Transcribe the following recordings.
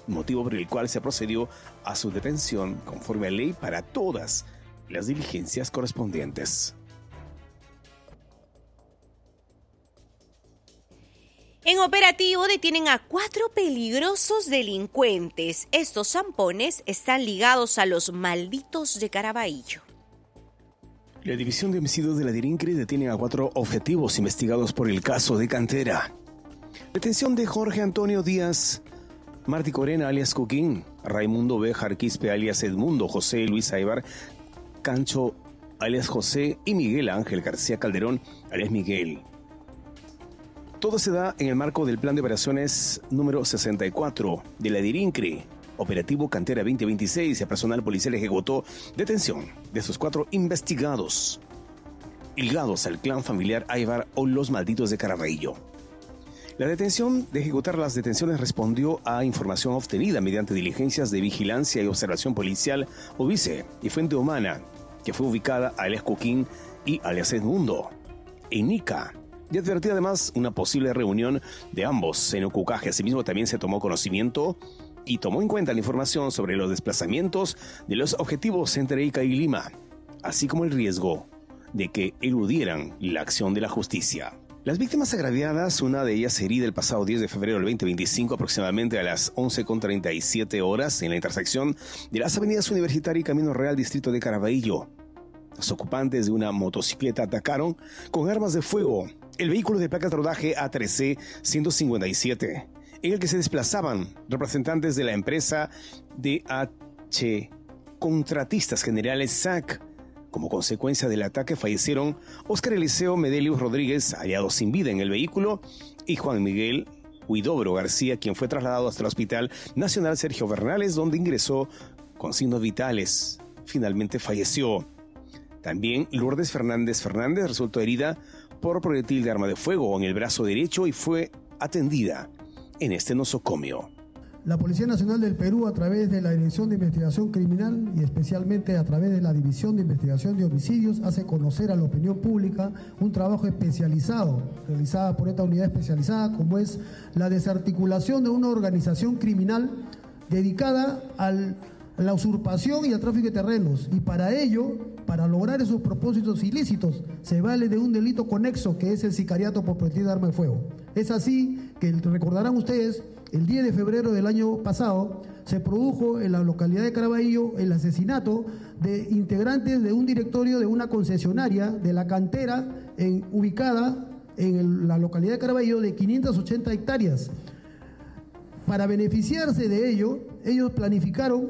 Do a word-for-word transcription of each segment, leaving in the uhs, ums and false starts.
motivo por el cual se procedió a su detención conforme a ley para todas las diligencias correspondientes. En operativo detienen a cuatro peligrosos delincuentes. Estos zampones están ligados a los malditos de Caraballo. La División de Homicidios de la DIRINCRE detiene a cuatro objetivos investigados por el caso de Cantera. Detención de Jorge Antonio Díaz Martí Corena alias Coquín, Raimundo Béjar Quispe alias Edmundo, José Luis Aybar Cancho alias José y Miguel Ángel García Calderón alias Miguel. Todo se da en el marco del Plan de Operaciones número sesenta y cuatro de la DIRINCRE, Operativo Cantera veinte veintiséis. El personal policial ejecutó detención de estos cuatro investigados, ligados al clan familiar Aybar o los malditos de Caraballo. La detención de ejecutar las detenciones respondió a información obtenida mediante diligencias de vigilancia y observación policial, OVICE y fuente humana, que fue ubicada a alias Coquín y alias Edmundo en Ica. Y advertía además una posible reunión de ambos en Ucucaje. Asimismo, también se tomó conocimiento y tomó en cuenta la información sobre los desplazamientos de los objetivos entre Ica y Lima, así como el riesgo de que eludieran la acción de la justicia. Las víctimas agraviadas, una de ellas herida el pasado diez de febrero del veinte veinticinco, aproximadamente a las once con treinta y siete horas, en la intersección de las avenidas Universitaria y Camino Real, distrito de Caraballo. Los ocupantes de una motocicleta atacaron con armas de fuego el vehículo de placas de rodaje A tres C ciento cincuenta y siete, en el que se desplazaban representantes de la empresa D H Contratistas Generales S A C. Como consecuencia del ataque fallecieron Óscar Eliseo Medelius Rodríguez, hallado sin vida en el vehículo, y Juan Miguel Huidobro García, quien fue trasladado hasta el Hospital Nacional Sergio Bernales, donde ingresó con signos vitales. Finalmente falleció. También Lourdes Fernández Fernández resultó herida por proyectil de arma de fuego en el brazo derecho y fue atendida en este nosocomio. La Policía Nacional del Perú, a través de la Dirección de Investigación Criminal y especialmente a través de la División de Investigación de Homicidios, hace conocer a la opinión pública un trabajo especializado, realizado por esta unidad especializada, como es la desarticulación de una organización criminal dedicada al, a la usurpación y al tráfico de terrenos. Y para ello, para lograr esos propósitos ilícitos, se vale de un delito conexo, que es el sicariato por proyectil de arma de fuego. Es así que, recordarán ustedes, el diez de febrero del año pasado se produjo en la localidad de Caraballo el asesinato de integrantes de un directorio de una concesionaria de la cantera en, ubicada en el, la localidad de Caraballo, de quinientas ochenta hectáreas. Para beneficiarse de ello, ellos planificaron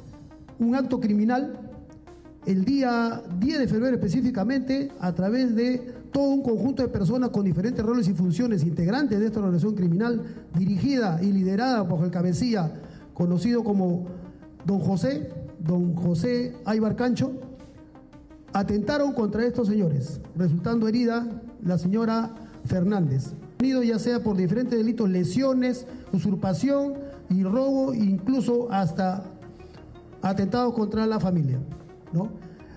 un acto criminal el día diez de febrero específicamente, a través de todo un conjunto de personas con diferentes roles y funciones, integrantes de esta organización criminal, dirigida y liderada por el cabecilla conocido como don José, don José Aybar Cancho. Atentaron contra estos señores, resultando herida la señora Fernández, ya sea por diferentes delitos, lesiones, usurpación y robo, incluso hasta atentados contra la familia, ¿no?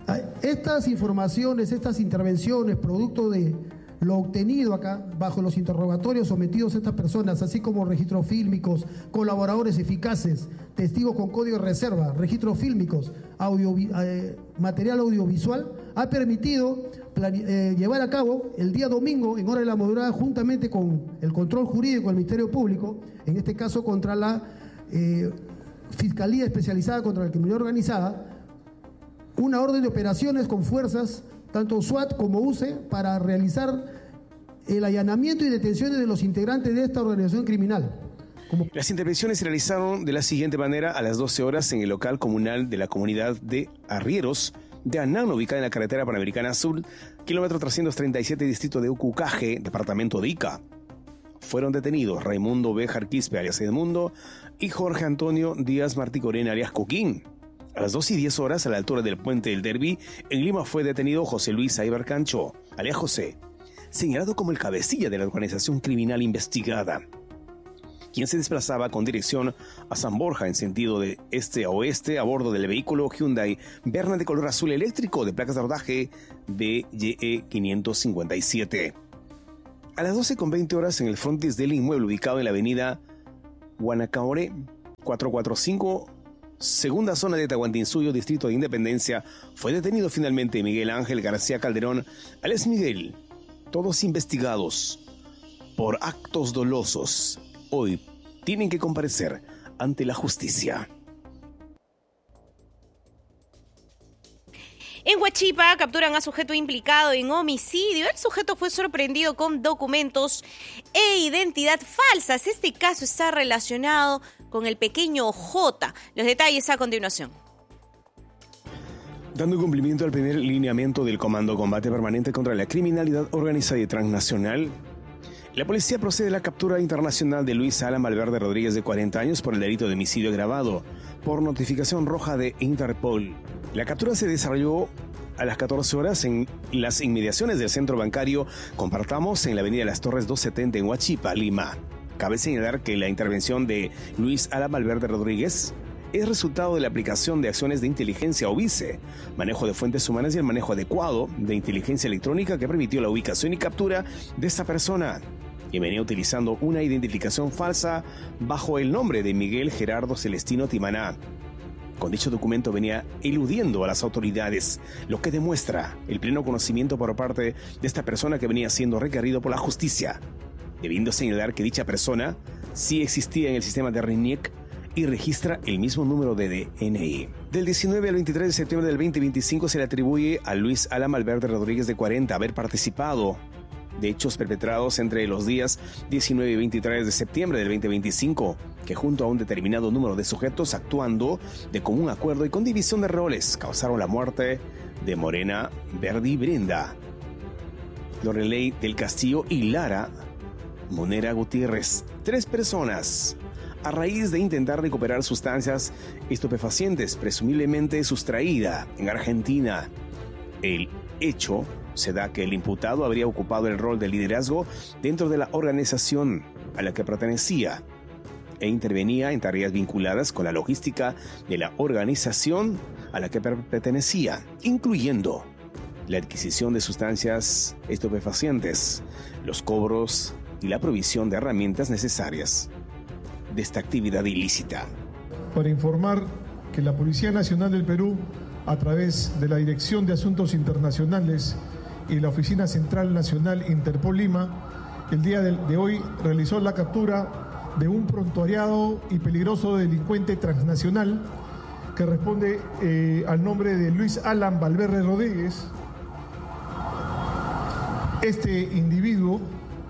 Estas informaciones, estas intervenciones, producto de lo obtenido acá, bajo los interrogatorios sometidos a estas personas, así como registros fílmicos, colaboradores eficaces, testigos con código de reserva, registros fílmicos, audio, eh, material audiovisual, ha permitido eh, llevar a cabo el día domingo, en hora de la madrugada, juntamente con el control jurídico del Ministerio Público, en este caso contra la eh, Fiscalía Especializada contra la Criminalidad Organizada, una orden de operaciones con fuerzas, tanto SWAT como U C E, para realizar el allanamiento y detenciones de los integrantes de esta organización criminal. Como... Las intervenciones se realizaron de la siguiente manera: a las doce horas en el local comunal de la comunidad de Arrieros de Anán, ubicada en la carretera Panamericana Sur, kilómetro trescientos treinta y siete, distrito de Ucucaje, departamento de Ica. Fueron detenidos Raimundo Béjar Quispe, alias Edmundo, y Jorge Antonio Díaz Martí Corena, alias Coquín. A las dos y diez horas, a la altura del puente del Derby, en Lima fue detenido José Luis Aybar Cancho, alias José, señalado como el cabecilla de la organización criminal investigada, quien se desplazaba con dirección a San Borja en sentido de este a oeste a bordo del vehículo Hyundai Verna de color azul eléctrico de placas de rodaje B Y E quinientos cincuenta y siete. A las doce con veinte horas, en el frontis del inmueble ubicado en la avenida Guanacaore, cuatrocientos cuarenta y cinco, segunda zona de Tahuantinsuyo, distrito de Independencia, fue detenido finalmente Miguel Ángel García Calderón, alias Miguel. Todos investigados por actos dolosos. Hoy tienen que comparecer ante la justicia. En Huachipa capturan a sujeto implicado en homicidio. El sujeto fue sorprendido con documentos e identidad falsas. Este caso está relacionado con el pequeño J. Los detalles a continuación. Dando cumplimiento al primer lineamiento del Comando Combate Permanente contra la Criminalidad Organizada y Transnacional, la policía procede a la captura internacional de Luis Alan Valverde Rodríguez, de cuarenta años, por el delito de homicidio agravado por notificación roja de Interpol. La captura se desarrolló a las catorce horas en las inmediaciones del centro bancario Compartamos, en la avenida Las Torres doscientos setenta en Huachipa, Lima. Cabe señalar que la intervención de Luis Alan Valverde Rodríguez es resultado de la aplicación de acciones de inteligencia o vice, manejo de fuentes humanas y el manejo adecuado de inteligencia electrónica que permitió la ubicación y captura de esta persona, y venía utilizando una identificación falsa bajo el nombre de Miguel Gerardo Celestino Timaná. Con dicho documento venía eludiendo a las autoridades, lo que demuestra el pleno conocimiento por parte de esta persona que venía siendo requerido por la justicia, debiendo señalar que dicha persona sí existía en el sistema de RENIEC y registra el mismo número de D N I. Del diecinueve al veintitrés de septiembre del veinte veinticinco se le atribuye a Luis Alan Valverde Rodríguez, de cuarenta, haber participado de hechos perpetrados entre los días diecinueve y veintitrés de septiembre del veinte veinticinco, que junto a un determinado número de sujetos, actuando de común acuerdo y con división de roles, causaron la muerte de Morena Verdi Brenda, Lorelei del Castillo y Lara Monera Gutiérrez, tres personas, a raíz de intentar recuperar sustancias estupefacientes presumiblemente sustraída en Argentina. El hecho se da que el imputado habría ocupado el rol de liderazgo dentro de la organización a la que pertenecía e intervenía en tareas vinculadas con la logística de la organización a la que pertenecía, incluyendo la adquisición de sustancias estupefacientes, los cobros y la provisión de herramientas necesarias de esta actividad ilícita. Para informar que la Policía Nacional del Perú, a través de la Dirección de Asuntos Internacionales y la Oficina Central Nacional Interpol Lima, el día de hoy realizó la captura de un prontuariado y peligroso delincuente transnacional que responde eh, al nombre de Luis Alan Valverde Rodríguez. Este individuo,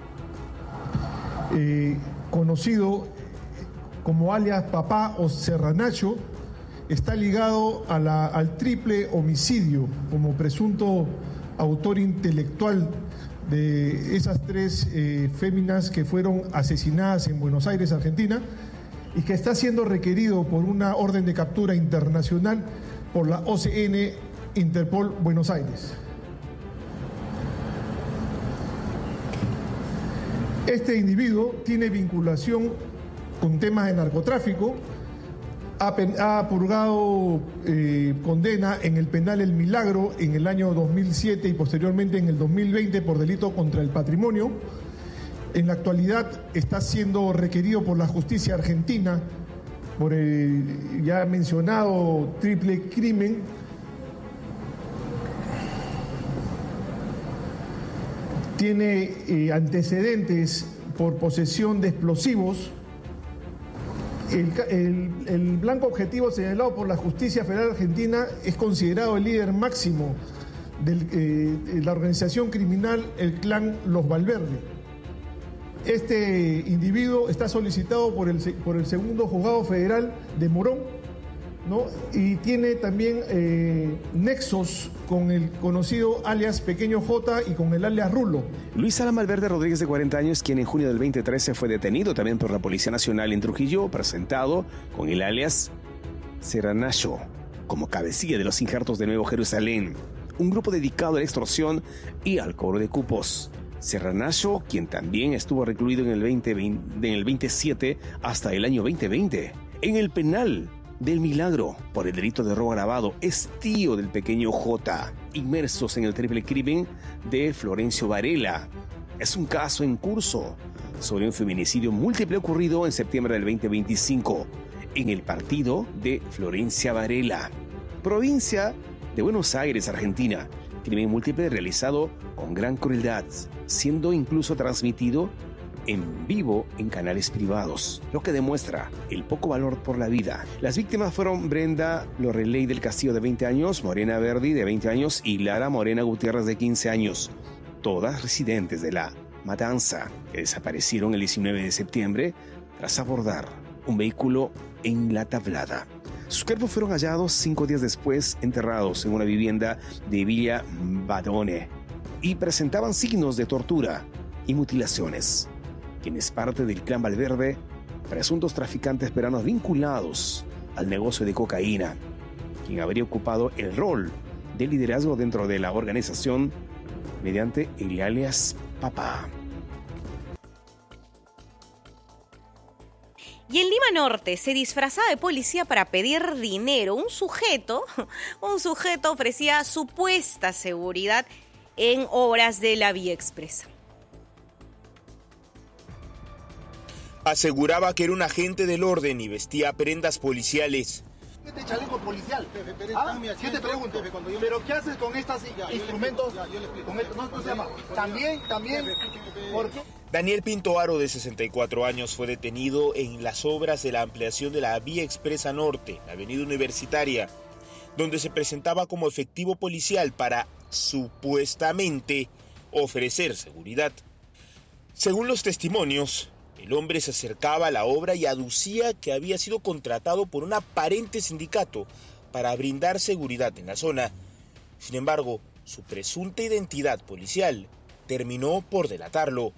eh, conocido como alias Papá o Serranacho, está ligado a la, al triple homicidio como presunto autor intelectual de esas tres eh, féminas que fueron asesinadas en Buenos Aires, Argentina, y que está siendo requerido por una orden de captura internacional por la O C N Interpol Buenos Aires. Este individuo tiene vinculación con temas de narcotráfico. Ha, ha purgado eh, condena en el penal El Milagro en el año dos mil siete y posteriormente en el dos mil veinte por delito contra el patrimonio. En la actualidad está siendo requerido por la justicia argentina por el ya mencionado triple crimen. Tiene eh, antecedentes por posesión de explosivos. El, el, el blanco objetivo señalado por la Justicia Federal Argentina es considerado el líder máximo de eh, la organización criminal, el clan Los Valverde. Este individuo está solicitado por el, por el segundo juzgado federal de Morón, ¿no? Y tiene también eh, nexos con el conocido alias Pequeño J y con el alias Rulo. Luis Alan Valverde Rodríguez, de cuarenta años, quien en junio del veinte trece fue detenido también por la Policía Nacional en Trujillo, presentado con el alias Serranacho como cabecilla de los injertos de Nuevo Jerusalén, un grupo dedicado a la extorsión y al cobro de cupos. Serranacho, quien también estuvo recluido en el, veinte veinte, en el veintisiete hasta el año veinte veinte en el penal del Milagro por el delito de robo agravado, es tío del pequeño J, inmersos en el triple crimen de Florencio Varela. Es un caso en curso sobre un feminicidio múltiple ocurrido en septiembre del veinte veinticinco en el partido de Florencia Varela, provincia de Buenos Aires, Argentina. Crimen múltiple realizado con gran crueldad, siendo incluso transmitido en vivo en canales privados, lo que demuestra el poco valor por la vida. Las víctimas fueron Brenda Loreley del Castillo, de veinte años, Morena Verdi, de veinte años, y Lara Morena Gutiérrez, de quince años, todas residentes de La Matanza, que desaparecieron el diecinueve de septiembre tras abordar un vehículo en La Tablada. Sus cuerpos fueron hallados cinco días después, enterrados en una vivienda de Villa Badone, y presentaban signos de tortura y mutilaciones. Quienes parte del clan Valverde, presuntos traficantes peruanos vinculados al negocio de cocaína, quien habría ocupado el rol de liderazgo dentro de la organización mediante el alias Papá. Y en Lima Norte se disfrazaba de policía para pedir dinero. Un sujeto, un sujeto ofrecía supuesta seguridad en obras de la vía expresa. Aseguraba que era un agente del orden y vestía prendas policiales. Este chaleco policial, jefe, pero ah, ¿qué te pregunto? Jefe, yo... ¿Pero qué haces con estos ya, instrumentos? Ya, yo le explico. Con el... no, no se llama. También, también, jefe, ¿por qué? Daniel Pinto Aro, de sesenta y cuatro años, fue detenido en las obras de la ampliación de la Vía Expresa Norte, la avenida Universitaria, donde se presentaba como efectivo policial para, supuestamente, ofrecer seguridad. Según los testimonios, el hombre se acercaba a la obra y aducía que había sido contratado por un aparente sindicato para brindar seguridad en la zona. Sin embargo, su presunta identidad policial terminó por delatarlo.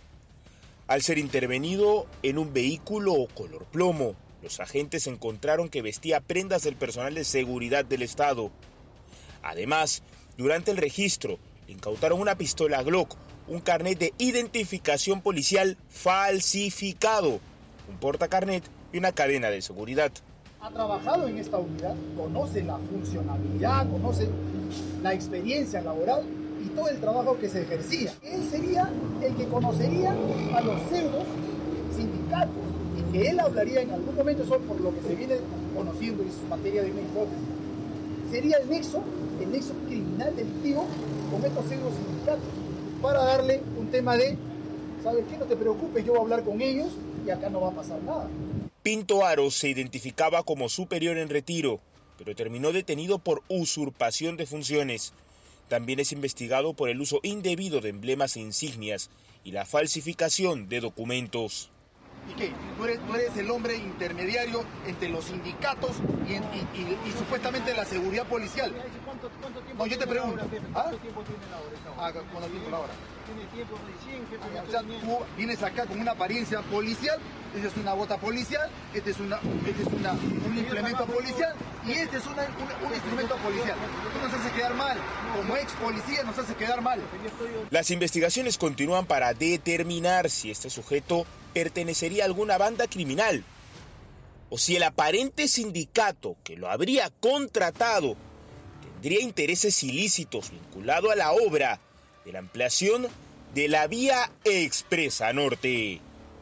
Al ser intervenido en un vehículo color plomo, los agentes encontraron que vestía prendas del personal de seguridad del Estado. Además, durante el registro, le incautaron una pistola Glock, un carnet de identificación policial falsificado, un portacarnet y una cadena de seguridad. Ha trabajado en esta unidad, conoce la funcionalidad, conoce la experiencia laboral y todo el trabajo que se ejercía. Él sería el que conocería a los pseudos sindicatos y que él hablaría en algún momento, eso por lo que se viene conociendo en su materia de una hipótesis. Sería el nexo, el nexo criminal delictivo con estos pseudos sindicatos, para darle un tema de, ¿sabes qué? No te preocupes, yo voy a hablar con ellos y acá no va a pasar nada. Pinto Aro se identificaba como superior en retiro, pero terminó detenido por usurpación de funciones. También es investigado por el uso indebido de emblemas e insignias y la falsificación de documentos. ¿Y qué? ¿Tú eres, tú eres el hombre intermediario entre los sindicatos y, y, y, y supuestamente la seguridad policial? ¿Cuánto, cuánto tiempo no, yo te pregunto. Hora, ¿Ah? ¿Cuánto tiempo tiene la hora? Ah, ¿cuánto tiempo la hora? Tiene tiempo recién, jefe. Ah, o sea, tú vienes acá con una apariencia policial, esta es una bota policial, este es, una, este es una, un implemento policial y este es una, una, un instrumento policial. Tú nos haces quedar mal, como ex policía nos haces quedar mal. Las investigaciones continúan para determinar si este sujeto pertenecería a alguna banda criminal o si el aparente sindicato que lo habría contratado tendría intereses ilícitos vinculados a la obra de la ampliación de la Vía Expresa Norte.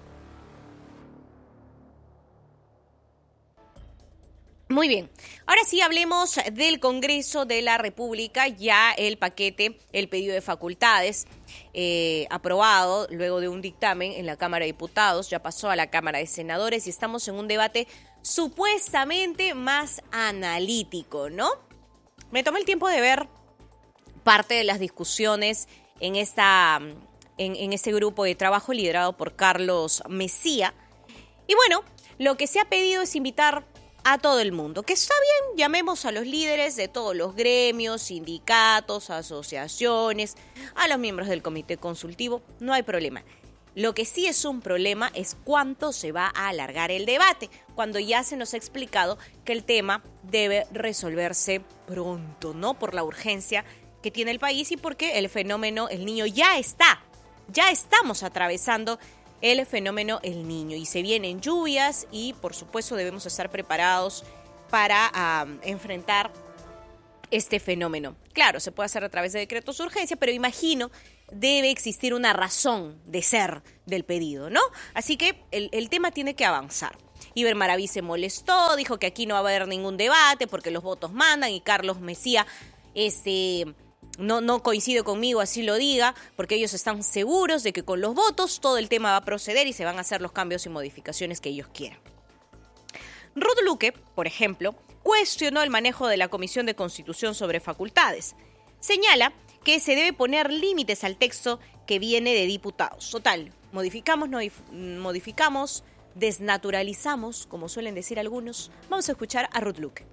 Muy bien, ahora sí hablemos del Congreso de la República. Ya el paquete, el pedido de facultades eh, aprobado luego de un dictamen en la Cámara de Diputados, ya pasó a la Cámara de Senadores y estamos en un debate supuestamente más analítico, ¿no? Me tomé el tiempo de ver parte de las discusiones en, esta, en, en este grupo de trabajo liderado por Carlos Mesía. Y bueno, lo que se ha pedido es invitar a todo el mundo, que está bien, llamemos a los líderes de todos los gremios, sindicatos, asociaciones, a los miembros del comité consultivo, no hay problema. Lo que sí es un problema es cuánto se va a alargar el debate, cuando ya se nos ha explicado que el tema debe resolverse pronto, ¿no? Por la urgencia que tiene el país y porque el fenómeno El Niño ya está, ya estamos atravesando el fenómeno El Niño y se vienen lluvias y por supuesto debemos estar preparados para um, enfrentar este fenómeno. Claro, se puede hacer a través de decretos de urgencia, pero imagino debe existir una razón de ser del pedido, ¿no? Así que el, el tema tiene que avanzar. Iber Maraví se molestó, dijo que aquí no va a haber ningún debate porque los votos mandan, y Carlos Mesía este, no, no coincide conmigo, así lo diga, porque ellos están seguros de que con los votos todo el tema va a proceder y se van a hacer los cambios y modificaciones que ellos quieran. Ruth Luque, por ejemplo, cuestionó el manejo de la Comisión de Constitución sobre facultades. Señala que se debe poner límites al texto que viene de diputados. Total, modificamos, no modificamos, desnaturalizamos, como suelen decir algunos. Vamos a escuchar a Ruth Luque.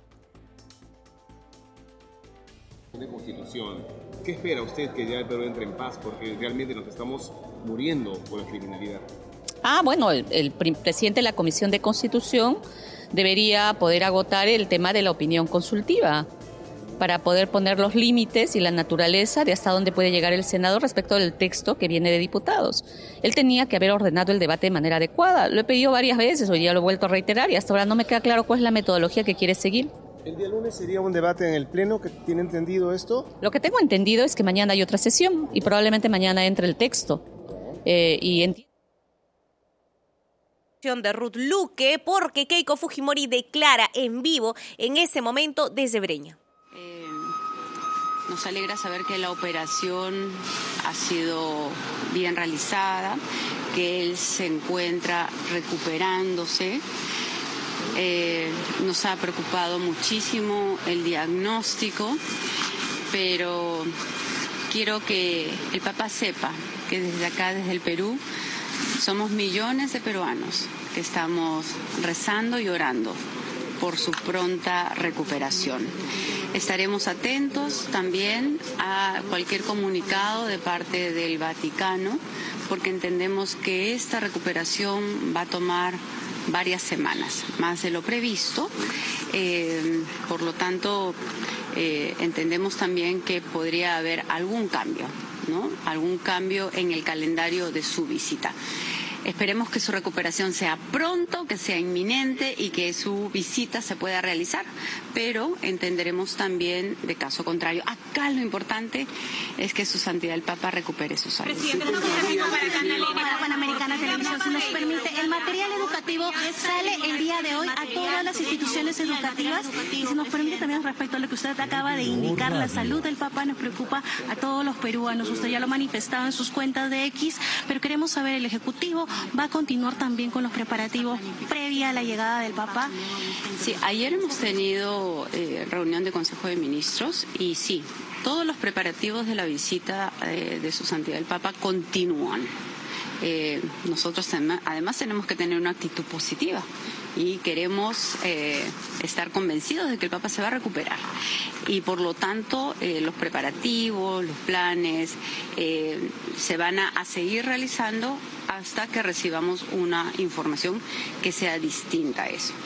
De Constitución, ¿qué espera usted que ya el Perú entre en paz? Porque realmente nos estamos muriendo por la criminalidad. Ah, bueno, el, el presidente de la Comisión de Constitución debería poder agotar el tema de la opinión consultiva para poder poner los límites y la naturaleza de hasta dónde puede llegar el Senado respecto del texto que viene de diputados. Él tenía que haber ordenado el debate de manera adecuada. Lo he pedido varias veces, hoy ya lo he vuelto a reiterar y hasta ahora no me queda claro cuál es la metodología que quiere seguir. ¿El día lunes sería un debate en el Pleno? ¿Que tiene entendido esto? Lo que tengo entendido es que mañana hay otra sesión y probablemente mañana entre el texto. Eh, y entiendo de Ruth Luque, porque Keiko Fujimori declara en vivo en ese momento desde Breña. Eh, nos alegra saber que la operación ha sido bien realizada, que él se encuentra recuperándose. Eh, nos ha preocupado muchísimo el diagnóstico, pero quiero que el Papa sepa que desde acá, desde el Perú, somos millones de peruanos que estamos rezando y orando por su pronta recuperación. Estaremos atentos también a cualquier comunicado de parte del Vaticano, porque entendemos que esta recuperación va a tomar varias semanas, más de lo previsto. Eh, por lo tanto, eh, entendemos también que podría haber algún cambio, ¿no? Algún cambio en el calendario de su visita. Esperemos que su recuperación sea pronto, que sea inminente y que su visita se pueda realizar, pero entenderemos también de caso contrario. Acá lo importante es que su santidad el Papa recupere su salud. Presidente, para Panamericana Televisión, si nos permite, el material educativo sale el día de hoy a todas las instituciones educativas y si nos permite también respecto a lo que usted acaba de indicar, la salud del Papa nos preocupa a todos los peruanos. Usted ya lo manifestaba en sus cuentas de X, pero queremos saber, el Ejecutivo va a continuar también con los preparativos previa a la llegada del Papa. Sí, ayer hemos tenido eh, reunión de Consejo de Ministros y sí, todos los preparativos de la visita eh, de su santidad el Papa continúan. Eh, nosotros además tenemos que tener una actitud positiva y queremos eh, estar convencidos de que el Papa se va a recuperar. Y por lo tanto, eh, los preparativos, los planes, eh, se van a, a seguir realizando hasta que recibamos una información que sea distinta a eso.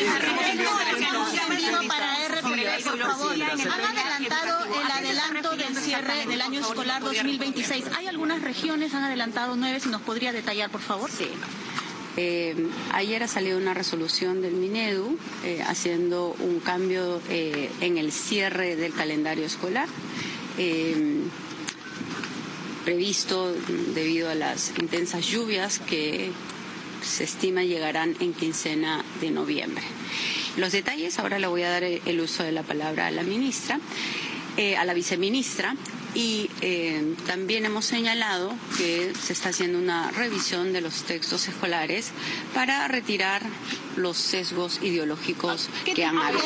Han adelantado el adelanto del cierre del año escolar dos mil veintiséis. Hay algunas regiones, han adelantado nueve, si nos podría detallar, por favor. Sí. Eh, ayer ha salido una resolución del Minedu eh, haciendo un cambio eh, en el cierre del calendario escolar. Eh, previsto debido a las intensas lluvias que se estima llegarán en quincena de noviembre. Los detalles, ahora le voy a dar el uso de la palabra a la ministra, eh, a la viceministra, y eh, también hemos señalado que se está haciendo una revisión de los textos escolares para retirar los sesgos ideológicos que han habido.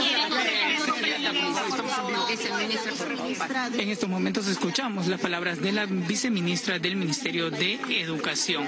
En estos momentos escuchamos las palabras de la viceministra del Ministerio de Educación.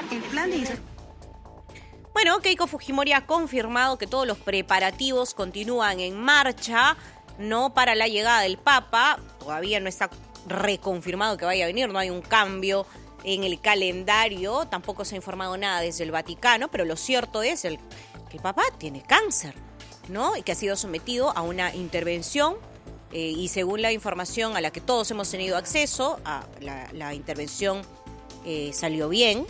Bueno, Keiko Fujimori ha confirmado que todos los preparativos continúan en marcha, no para la llegada del Papa. Todavía no está reconfirmado que vaya a venir, no hay un cambio en el calendario, tampoco se ha informado nada desde el Vaticano, pero lo cierto es el, que el Papa tiene cáncer, ¿no? Y que ha sido sometido a una intervención eh, y según la información a la que todos hemos tenido acceso, a la, la intervención eh, salió bien.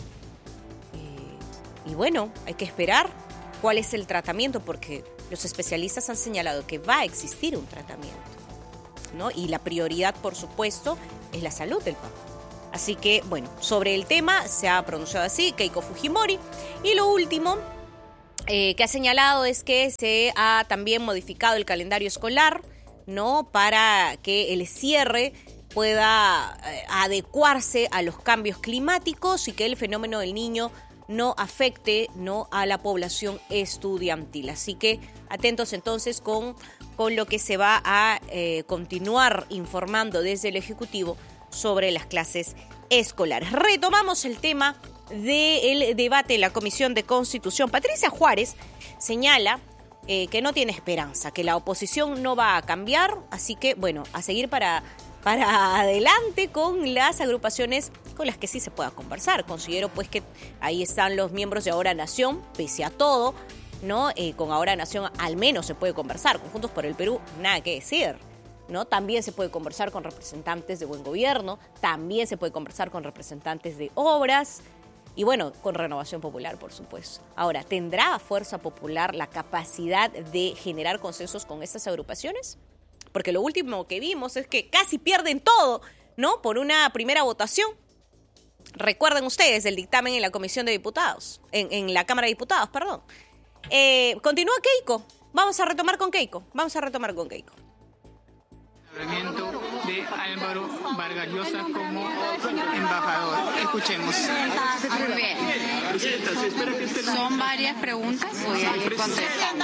Y bueno, hay que esperar cuál es el tratamiento, porque los especialistas han señalado que va a existir un tratamiento, ¿no? Y la prioridad, por supuesto, es la salud del Papa. Así que, bueno, sobre el tema se ha pronunciado así Keiko Fujimori. Y lo último eh, que ha señalado es que se ha también modificado el calendario escolar, ¿no? Para que el cierre pueda eh, adecuarse a los cambios climáticos y que el fenómeno del Niño no afecte, ¿no?, a la población estudiantil. Así que atentos entonces con, con lo que se va a eh, continuar informando desde el Ejecutivo sobre las clases escolares. Retomamos el tema del debate en la Comisión de Constitución. Patricia Juárez señala eh, que no tiene esperanza, que la oposición no va a cambiar, así que, bueno, a seguir para, para adelante con las agrupaciones con las que sí se pueda conversar. Considero pues que ahí están los miembros de Ahora Nación, pese a todo, ¿no? Eh, con Ahora Nación al menos se puede conversar, con Juntos por el Perú nada que decir, ¿no? También se puede conversar con representantes de Buen Gobierno, también se puede conversar con representantes de Obras y bueno, con Renovación Popular, por supuesto. Ahora, ¿tendrá Fuerza Popular la capacidad de generar consensos con estas agrupaciones? Porque lo último que vimos es que casi pierden todo, ¿no? Por una primera votación. Recuerden ustedes el dictamen en la Comisión de Diputados, en, en la Cámara de Diputados, perdón. Eh, continúa Keiko. Vamos a retomar con Keiko. Vamos a retomar con Keiko. De Álvaro Vargas Llosa como embajador. Escuchemos. Muy bien. Son varias preguntas. Voy a ir contestando.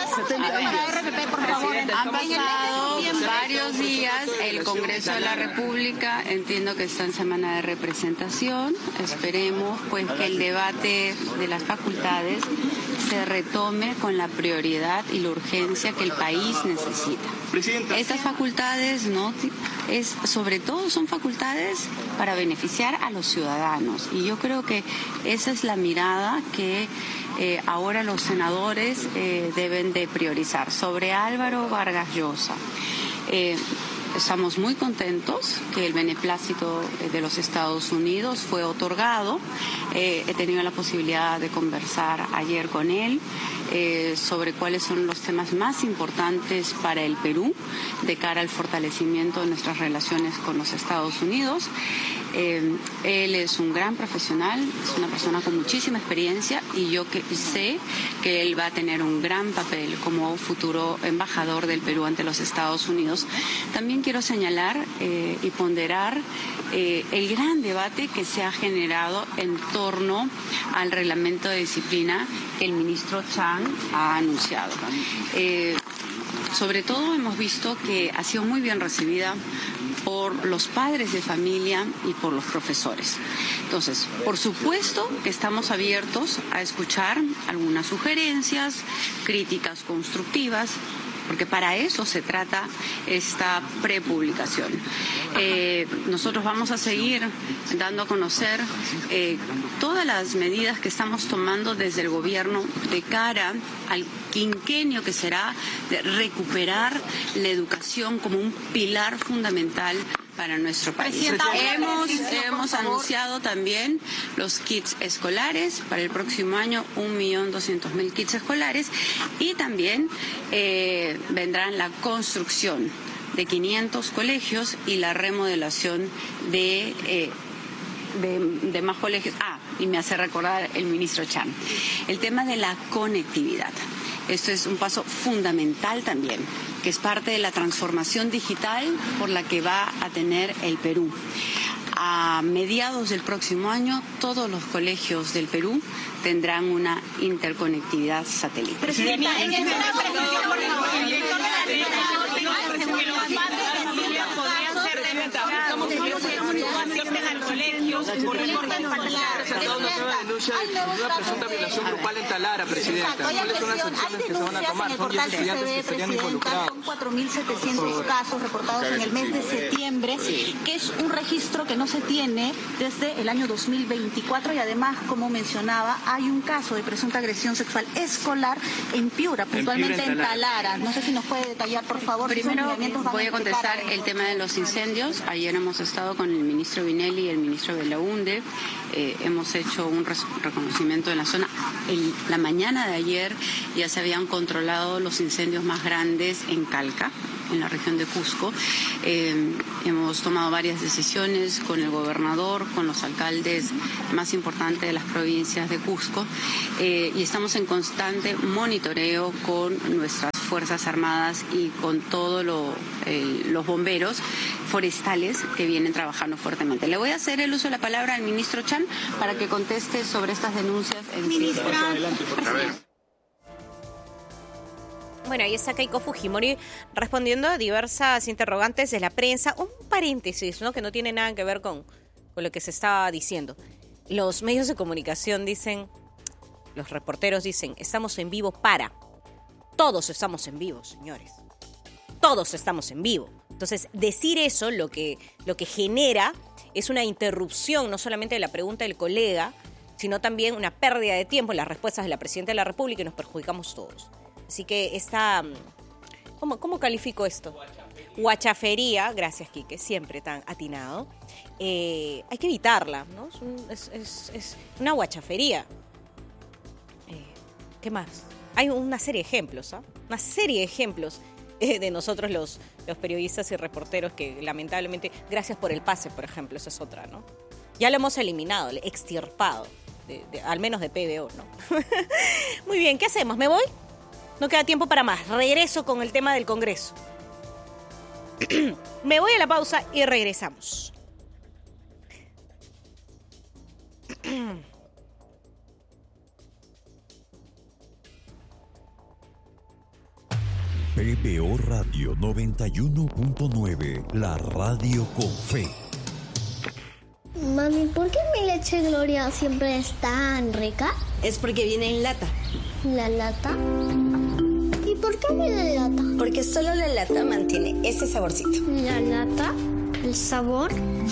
Han pasado varios días. El Congreso de la República, entiendo que está en semana de representación. Esperemos pues que el debate de las facultades se retome con la prioridad y la urgencia que el país necesita. Estas facultades no es sobre todo son facultades para beneficiar a los ciudadanos y yo creo que esa es la mirada que eh, ahora los senadores eh, deben de priorizar. Sobre Álvaro Vargas Llosa, eh, estamos muy contentos que el beneplácito de los Estados Unidos fue otorgado. Eh, he tenido la posibilidad de conversar ayer con él eh, sobre cuáles son los temas más importantes para el Perú de cara al fortalecimiento de nuestras relaciones con los Estados Unidos. Eh, él es un gran profesional, es una persona con muchísima experiencia y yo que sé que él va a tener un gran papel como futuro embajador del Perú ante los Estados Unidos. También quiero señalar eh, y ponderar eh, el gran debate que se ha generado en torno al reglamento de disciplina que el ministro Chang ha anunciado. Eh, sobre todo hemos visto que ha sido muy bien recibida por los padres de familia y por los profesores. Entonces, por supuesto que estamos abiertos a escuchar algunas sugerencias, críticas constructivas, porque para eso se trata esta prepublicación. Eh, nosotros vamos a seguir dando a conocer eh, todas las medidas que estamos tomando desde el gobierno de cara al quinquenio que será de recuperar la educación como un pilar fundamental para nuestro país. Hemos, hemos anunciado también los kits escolares para el próximo año, un millón doscientos mil kits escolares, y también eh, vendrán la construcción de quinientos colegios y la remodelación de, eh, de, de más colegios. Ah, y me hace recordar el ministro Chan, el tema de la conectividad. Esto es un paso fundamental también, que es parte de la transformación digital por la que va a tener el Perú. A mediados del próximo año, todos los colegios del Perú tendrán una interconectividad satelital. Presidenta, en el una presunta violación grupal en Talara, presidenta. ¿Cuáles son las acciones que se van a tomar? Son diez estudiantes que estarían involucrados. Son cuatro mil setecientos casos reportados en el mes de septiembre, que es un registro que no se tiene desde el año dos mil veinticuatro y además, como mencionaba, hay un caso de presunta agresión sexual escolar en Piura, puntualmente en Talara. No sé si nos puede detallar, por favor. Primero voy a contestar el tema de los incendios. Ayer hemos estado con el ministro Vinelli y el ministro Belaunde. Eh, hemos hecho un, reconocimiento en la zona. El, la mañana de ayer ya se habían controlado los incendios más grandes en Calca, en la región de Cusco. Eh, hemos tomado varias decisiones con el gobernador, con los alcaldes más importantes de las provincias de Cusco, eh, y estamos en constante monitoreo con nuestras Fuerzas Armadas y con todos lo, eh, los bomberos forestales que vienen trabajando fuertemente. Le voy a hacer el uso de la palabra al ministro Chan para que conteste sobre estas denuncias. En Ministra. Bueno, ahí está Keiko Fujimori respondiendo a diversas interrogantes de la prensa. Un paréntesis, ¿no? Que no tiene nada que ver con, con lo que se estaba diciendo. Los medios de comunicación dicen, los reporteros dicen, estamos en vivo para. Todos estamos en vivo, señores. Todos estamos en vivo. Entonces, decir eso lo que, lo que genera es una interrupción, no solamente de la pregunta del colega, sino también una pérdida de tiempo en las respuestas de la Presidenta de la República y nos perjudicamos todos. Así que esta... ¿Cómo, cómo califico esto? Guachafería, gracias Quique, siempre tan atinado. Eh, hay que evitarla, ¿no? Es, un, es, es, es una guachafería. Eh, ¿Qué más? Hay una serie de ejemplos, ¿ah? ¿eh? Una serie de ejemplos eh, de nosotros los, los periodistas y reporteros que lamentablemente, gracias por el pase, por ejemplo, esa es otra, ¿no? Ya lo hemos eliminado, extirpado, de, de, al menos de P B O, ¿no? Muy bien, ¿qué hacemos? ¿Me voy? No queda tiempo para más. Regreso con el tema del Congreso. Me voy a la pausa y regresamos. P B O Radio noventa y uno punto nueve, la radio con fe. Mami, ¿por qué mi leche Gloria siempre es tan rica? Es porque viene en lata. ¿La lata? ¿Y por qué viene en lata? Porque solo la lata mantiene ese saborcito. ¿La lata? ¿El sabor?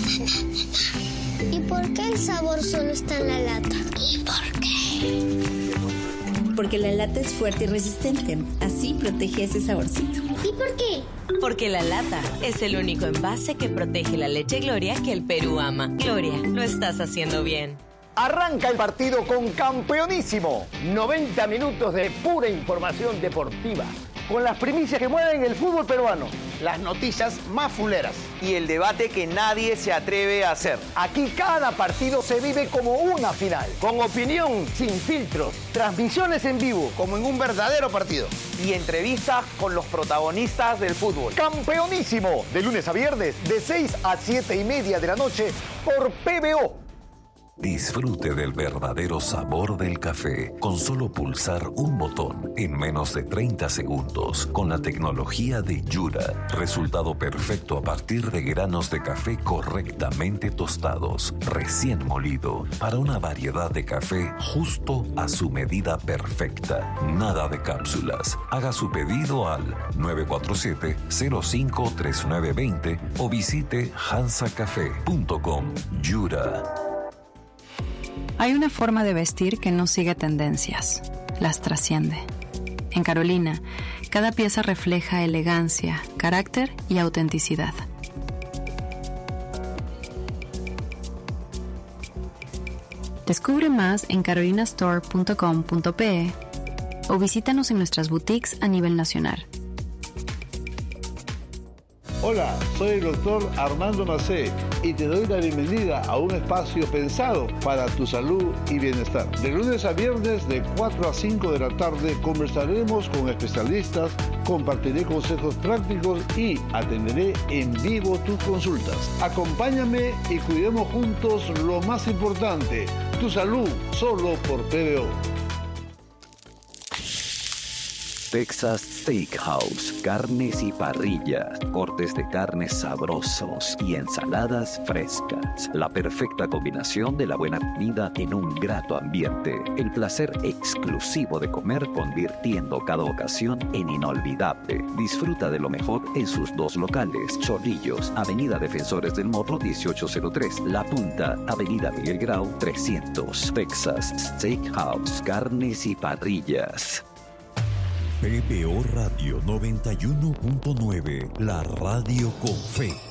¿Y por qué el sabor solo está en la lata? ¿Y por qué? Porque la lata es fuerte y resistente. Así protege ese saborcito. ¿Y por qué? Porque la lata es el único envase que protege la leche Gloria que el Perú ama. Gloria, lo estás haciendo bien. Arranca el partido con Campeonísimo. noventa minutos de pura información deportiva. Con las primicias que mueven el fútbol peruano. Las noticias más fuleras. Y el debate que nadie se atreve a hacer. Aquí cada partido se vive como una final. Con opinión sin filtros. Transmisiones en vivo. Como en un verdadero partido. Y entrevistas con los protagonistas del fútbol. Campeonísimo. De lunes a viernes, de seis a siete y media de la noche por P B O. Disfrute del verdadero sabor del café con solo pulsar un botón en menos de treinta segundos con la tecnología de Yura. Resultado perfecto a partir de granos de café correctamente tostados, recién molido, para una variedad de café justo a su medida perfecta. Nada de cápsulas. Haga su pedido al nueve cuatro siete, cero cinco tres nueve dos cero o visite hansa café punto com. Yura. Hay una forma de vestir que no sigue tendencias, las trasciende. En Carolina, cada pieza refleja elegancia, carácter y autenticidad. Descubre más en carolina store punto com punto pe o visítanos en nuestras boutiques a nivel nacional. Hola, soy el doctor Armando Macé y te doy la bienvenida a un espacio pensado para tu salud y bienestar. De lunes a viernes de cuatro a cinco de la tarde conversaremos con especialistas, compartiré consejos prácticos y atenderé en vivo tus consultas. Acompáñame y cuidemos juntos lo más importante, tu salud, solo por P B O. Texas Steakhouse, carnes y parrillas, cortes de carnes sabrosos y ensaladas frescas. La perfecta combinación de la buena comida en un grato ambiente. El placer exclusivo de comer convirtiendo cada ocasión en inolvidable. Disfruta de lo mejor en sus dos locales. Chorrillos, Avenida Defensores del Morro dieciocho cero tres. La Punta, Avenida Miguel Grau trescientos. Texas Steakhouse, carnes y parrillas. P B O Radio noventa y uno punto nueve, la radio con fe.